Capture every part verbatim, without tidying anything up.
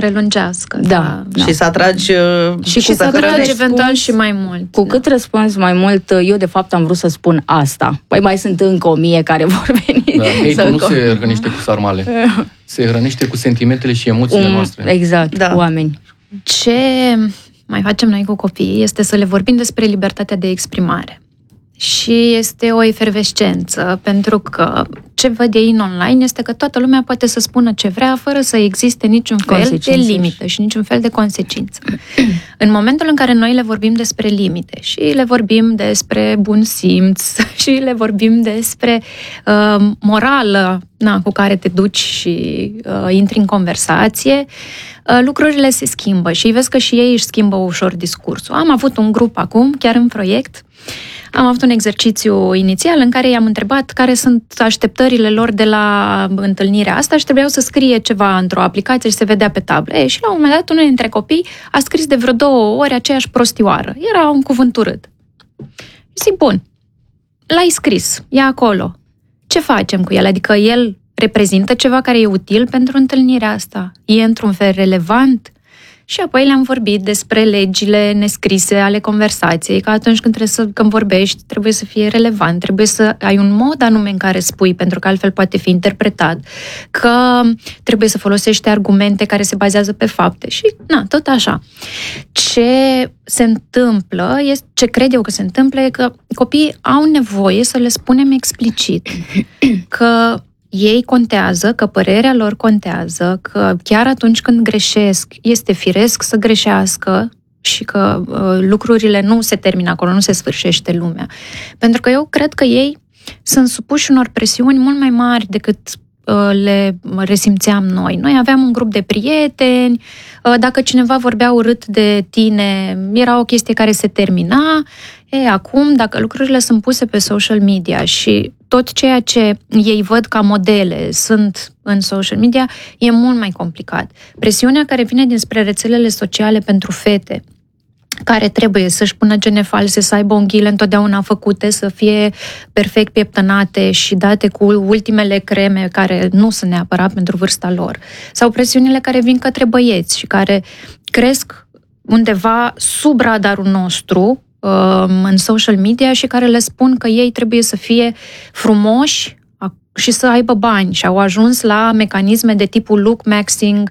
prelungească. Da. da. da. Și să atragi uh, și, și să atragi eventual și mai mult. Cu cât răspunzi mai mult, eu de fapt am vrut să spun asta. Păi mai sunt încă o mie care vor veni. Da, hate-ul nu se hrănește cu sarmale. Se hrănește cu sentimentele și emoțiile um, noastre. Exact, da. Oameni. Ce mai facem noi cu copiii este să le vorbim despre libertatea de exprimare. Și este o efervescență, pentru că ce văd ei în online este că toată lumea poate să spună ce vrea, fără să existe niciun fel de limită și niciun fel de consecință. În momentul în care noi le vorbim despre limite și le vorbim despre bun simț și le vorbim despre uh, morală na, cu care te duci și uh, intri în conversație, uh, lucrurile se schimbă și vezi că și ei își schimbă ușor discursul. Am avut un grup acum, chiar în proiect, am avut un exercițiu inițial în care i-am întrebat care sunt așteptările lor de la întâlnirea asta și trebuiau să scrie ceva într-o aplicație și se vedea pe tablă. E, și la un moment dat unul dintre copii a scris de vreo două ori aceeași prostioară. Era un cuvânt urât. Zic, bun, l-ai scris, e acolo. Ce facem cu el? Adică el reprezintă ceva care e util pentru întâlnirea asta? E într-un fel relevant? Și apoi le-am vorbit despre legile nescrise ale conversației, că atunci când, trebuie să, când vorbești trebuie să fie relevant, trebuie să ai un mod anume în care spui, pentru că altfel poate fi interpretat, că trebuie să folosești argumente care se bazează pe fapte și, na, tot așa. Ce se întâmplă, este, ce cred eu că se întâmplă, e că copiii au nevoie să le spunem explicit că ei contează, că părerea lor contează, că chiar atunci când greșesc, este firesc să greșească și că uh, lucrurile nu se termină acolo, nu se sfârșește lumea. Pentru că eu cred că ei sunt supuși unor presiuni mult mai mari decât uh, le resimțeam noi. Noi aveam un grup de prieteni, uh, dacă cineva vorbea urât de tine, era o chestie care se termina. E, acum, dacă lucrurile sunt puse pe social media și tot ceea ce ei văd ca modele sunt în social media, e mult mai complicat. Presiunea care vine dinspre rețelele sociale pentru fete, care trebuie să-și pună gene false, să aibă unghiile întotdeauna făcute, să fie perfect pieptănate și date cu ultimele creme care nu sunt neapărat pentru vârsta lor. Sau presiunile care vin către băieți și care cresc undeva sub radarul nostru, în social media și care le spun că ei trebuie să fie frumoși și să aibă bani și au ajuns la mecanisme de tipul look maxing,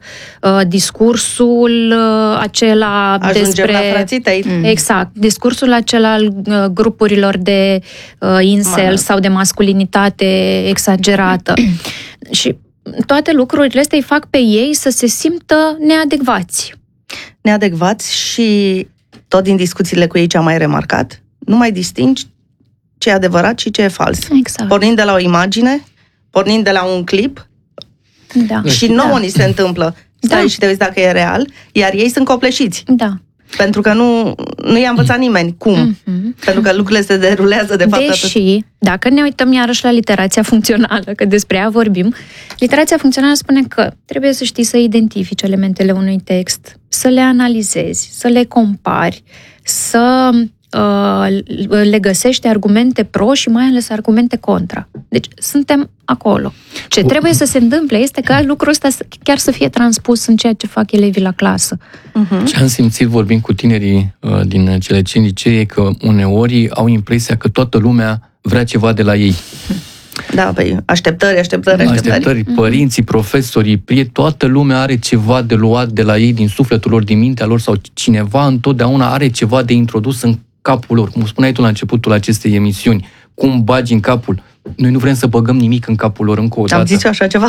discursul acela Ajungem despre... la frații tăi. Exact, discursul acela al grupurilor de incel Mă. sau de masculinitate exagerată. Și toate lucrurile astea îi fac pe ei să se simtă neadecvați. Neadecvați și tot din discuțiile cu ei ce am mai remarcat, nu mai distingi ce e adevărat și ce e fals. Exact. Pornind de la o imagine, pornind de la un clip, da. și nouă da. ni se întâmplă. Stai da. și te uiți dacă e real, iar ei sunt copleșiți. Da. Pentru că nu, nu i-a învățat nimeni cum. Mm-hmm. Pentru că lucrurile se derulează de fapt Deși, atât. dacă ne uităm iarăși la literația funcțională, că despre ea vorbim, literația funcțională spune că trebuie să știi să identifici elementele unui text, să le analizezi, să le compari, să uh, le găsești argumente pro și mai ales argumente contra. Deci suntem acolo. Ce trebuie să se întâmple este ca lucrul ăsta chiar să fie transpus în ceea ce fac elevii la clasă. Uh-huh. Ce am simțit vorbind cu tinerii uh, din cele cinci licee e că uneori au impresia că toată lumea vrea ceva de la ei. Da, păi, așteptări, așteptări, așteptări. Așteptări, părinții, profesorii, prieteni, toată lumea are ceva de luat de la ei, din sufletul lor, din mintea lor, sau cineva întotdeauna are ceva de introdus în capul lor. Cum spuneai tu la începutul acestei emisiuni, cum bagi în capul. Noi nu vrem să băgăm nimic în capul lor încă o dată. Am zis eu așa ceva?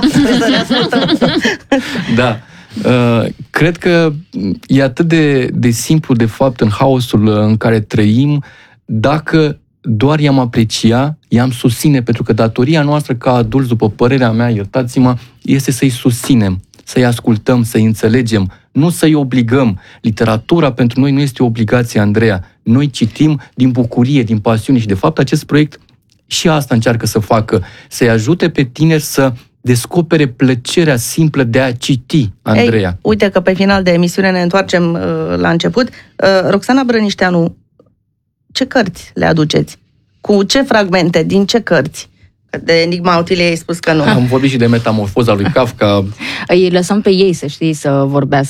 Da. Uh, cred că e atât de, de simplu, de fapt, în haosul în care trăim, dacă doar i-am aprecia, i-am susține, pentru că datoria noastră ca adulți, după părerea mea, iertați-mă, este să-i susținem, să-i ascultăm, să-i înțelegem, nu să-i obligăm. Literatura pentru noi nu este o obligație, Andreea. Noi citim din bucurie, din pasiune și, de fapt, acest proiect și asta încearcă să facă, să-i ajute pe tineri să descopere plăcerea simplă de a citi, Andreea. Ei, uite că pe final de emisiune ne întoarcem uh, la început. Uh, Roxana Brănișteanu, ce cărți le aduceți? Cu ce fragmente? Din ce cărți? De Enigma Otiliei ai spus că nu. Am vorbit și de Metamorfoza lui Kafka. Îi lăsăm pe ei, să știi, să vorbească.